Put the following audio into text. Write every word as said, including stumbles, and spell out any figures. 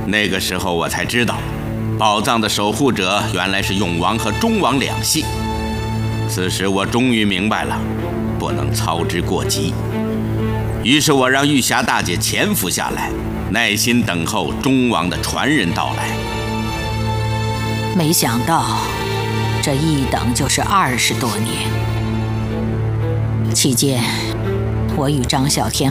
那个时候我才知道，宝藏的守护者原来是永王和忠王两系。此时我终于明白了，不能操之过急。于是我让玉霞大姐潜伏下来，耐心等候忠王的传人到来。 没想到，这一等就是二十多年。期间，我与张啸天